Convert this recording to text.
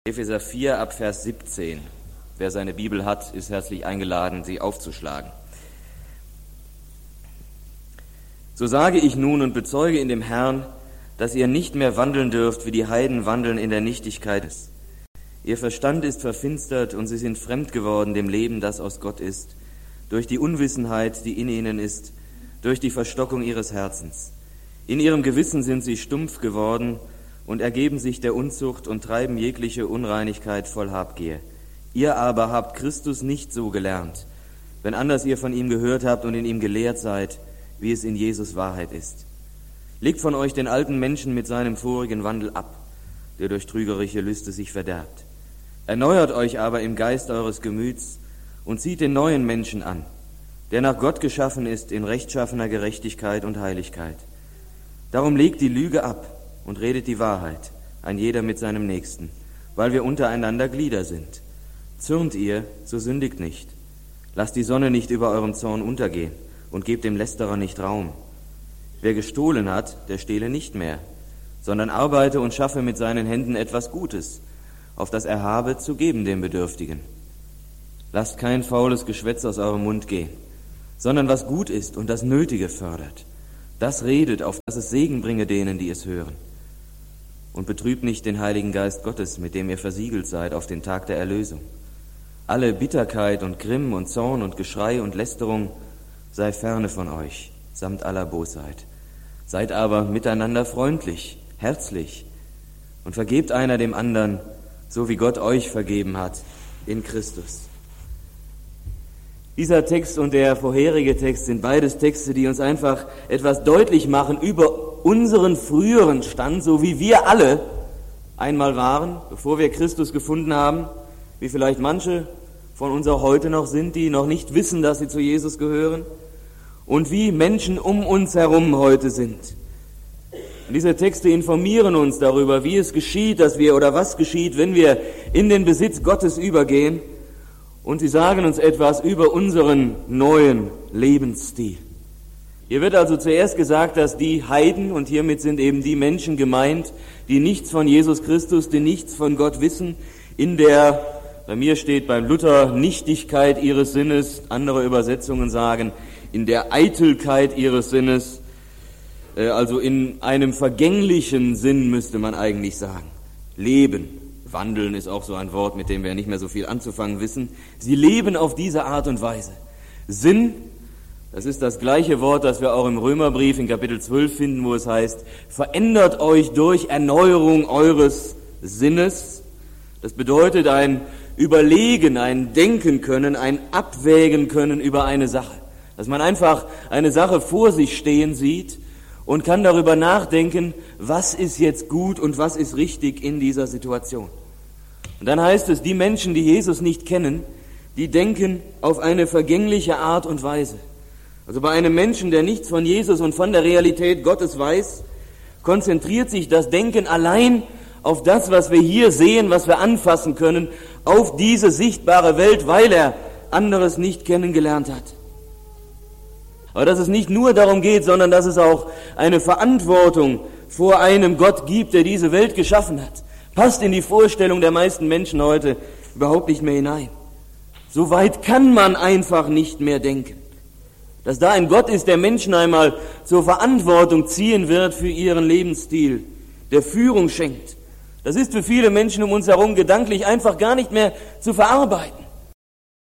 Epheser 4 ab Vers 17. Wer seine Bibel hat, ist herzlich eingeladen, sie aufzuschlagen. So sage ich nun und bezeuge in dem Herrn, dass ihr nicht mehr wandeln dürft, wie die Heiden wandeln in der Nichtigkeit. Ihr Verstand ist verfinstert und sie sind fremd geworden dem Leben, das aus Gott ist, durch die Unwissenheit, die in ihnen ist, durch die Verstockung ihres Herzens. In ihrem Gewissen sind sie stumpf geworden und ergeben sich der Unzucht und treiben jegliche Unreinigkeit voll Habgier. Ihr aber habt Christus nicht so gelernt, wenn anders ihr von ihm gehört habt und in ihm gelehrt seid, wie es in Jesus Wahrheit ist. Legt von euch den alten Menschen mit seinem vorigen Wandel ab, der durch trügerische Lüste sich verderbt. Erneuert euch aber im Geist eures Gemüts und zieht den neuen Menschen an, der nach Gott geschaffen ist in rechtschaffener Gerechtigkeit und Heiligkeit. Darum legt die Lüge ab und redet die Wahrheit, ein jeder mit seinem Nächsten, weil wir untereinander Glieder sind. Zürnt ihr, so sündigt nicht. Lasst die Sonne nicht über eurem Zorn untergehen und gebt dem Lästerer nicht Raum. Wer gestohlen hat, der stehle nicht mehr, sondern arbeite und schaffe mit seinen Händen etwas Gutes, auf das er habe, zu geben dem Bedürftigen. Lasst kein faules Geschwätz aus eurem Mund gehen, sondern was gut ist und das Nötige fördert. Das redet, auf dass es Segen bringe denen, die es hören. Und betrübt nicht den Heiligen Geist Gottes, mit dem ihr versiegelt seid auf den Tag der Erlösung. Alle Bitterkeit und Grimm und Zorn und Geschrei und Lästerung sei ferne von euch, samt aller Bosheit. Seid aber miteinander freundlich, herzlich und vergebt einer dem anderen, so wie Gott euch vergeben hat in Christus. Dieser Text und der vorherige Text sind beides Texte, die uns einfach etwas deutlich machen über unseren früheren Stand, so wie wir alle einmal waren, bevor wir Christus gefunden haben, wie vielleicht manche von uns auch heute noch sind, die noch nicht wissen, dass sie zu Jesus gehören, und wie Menschen um uns herum heute sind. Und diese Texte informieren uns darüber, wie es geschieht, dass wir oder was geschieht, wenn wir in den Besitz Gottes übergehen. Und sie sagen uns etwas über unseren neuen Lebensstil. Hier wird also zuerst gesagt, dass die Heiden, und hiermit sind eben die Menschen gemeint, die nichts von Jesus Christus, die nichts von Gott wissen, in der, bei mir steht beim Luther, Nichtigkeit ihres Sinnes, andere Übersetzungen sagen, in der Eitelkeit ihres Sinnes, also in einem vergänglichen Sinn müsste man eigentlich sagen, leben. Wandeln ist auch so ein Wort, mit dem wir nicht mehr so viel anzufangen wissen. Sie leben auf diese Art und Weise. Sinn, das ist das gleiche Wort, das wir auch im Römerbrief in Kapitel 12 finden, wo es heißt, verändert euch durch Erneuerung eures Sinnes. Das bedeutet ein Überlegen, ein Denken können, ein Abwägen können über eine Sache. Dass man einfach eine Sache vor sich stehen sieht und kann darüber nachdenken, was ist jetzt gut und was ist richtig in dieser Situation. Und dann heißt es, die Menschen, die Jesus nicht kennen, die denken auf eine vergängliche Art und Weise. Also bei einem Menschen, der nichts von Jesus und von der Realität Gottes weiß, konzentriert sich das Denken allein auf das, was wir hier sehen, was wir anfassen können, auf diese sichtbare Welt, weil er anderes nicht kennengelernt hat. Aber dass es nicht nur darum geht, sondern dass es auch eine Verantwortung vor einem Gott gibt, der diese Welt geschaffen hat, passt in die Vorstellung der meisten Menschen heute überhaupt nicht mehr hinein. So weit kann man einfach nicht mehr denken. Dass da ein Gott ist, der Menschen einmal zur Verantwortung ziehen wird für ihren Lebensstil, der Führung schenkt. Das ist für viele Menschen um uns herum gedanklich einfach gar nicht mehr zu verarbeiten.